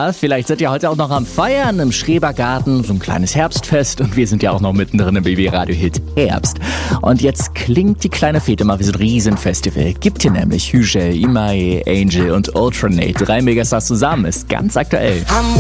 Ja, vielleicht seid ihr heute auch noch am Feiern im Schrebergarten, so ein kleines Herbstfest. Und wir sind ja auch noch mittendrin im BB-Radio-Hit Herbst. Und jetzt klingt die kleine Fete mal wie so ein Riesenfestival. Gibt hier nämlich Hügel, Imae, Angel und Ultranate. 3 Megastars zusammen, ist ganz aktuell.